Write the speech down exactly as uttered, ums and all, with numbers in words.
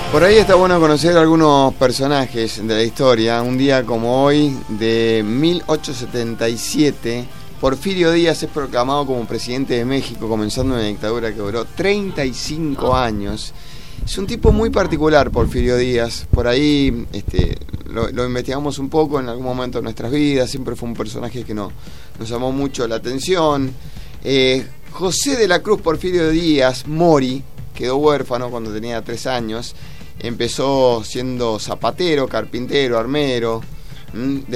Por ahí está bueno conocer algunos personajes de la historia. Un día como hoy, de mil ochocientos setenta y siete, Porfirio Díaz es proclamado como presidente de México, comenzando una dictadura que duró treinta y cinco años. Es un tipo muy particular, Porfirio Díaz. Por ahí este, lo, lo investigamos un poco en algún momento de nuestras vidas. Siempre fue un personaje que no, nos llamó mucho la atención. Eh, José de la Cruz Porfirio Díaz Mori quedó huérfano cuando tenía tres años. Empezó siendo zapatero, carpintero, armero.